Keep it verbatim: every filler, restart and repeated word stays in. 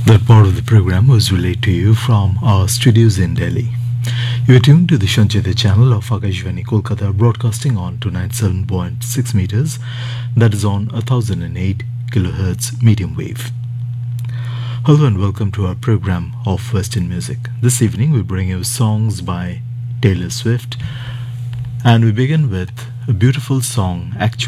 That part of the program was relayed to you from our studios in Delhi. You are tuned to the Shanchita channel of Akashvani Kolkata, broadcasting on two ninety-seven point six meters, that is on one thousand eight kilohertz medium wave. Hello and welcome to our program of Western music. This evening we bring you songs by Taylor Swift, and we begin with a beautiful song, actually.